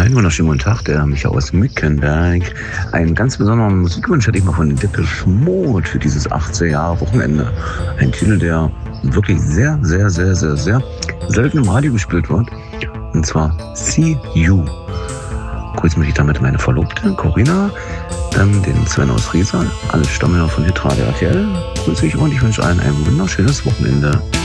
Einen wunderschönen guten Tag, der Michael aus Mückenberg. Einen ganz besonderen Musikwunsch hätte ich mal von den Depeche Mode für dieses 80er-Jahre-Wochenende. Ein Titel, der wirklich sehr, sehr, sehr, sehr, sehr selten im Radio gespielt wird. Und zwar See You. Grüße mich damit meine Verlobte Corinna, den Sven aus Riesa, alle Stammmänner von Hitradio RTL. Grüße ich und ich wünsche allen ein wunderschönes Wochenende.